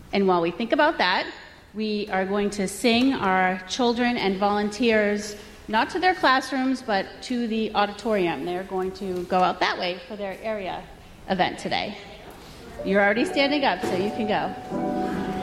And while we think about that, we are going to sing our children and volunteers not to their classrooms, but to the auditorium. They're going to go out that way for their area event today. You're already standing up, so you can go.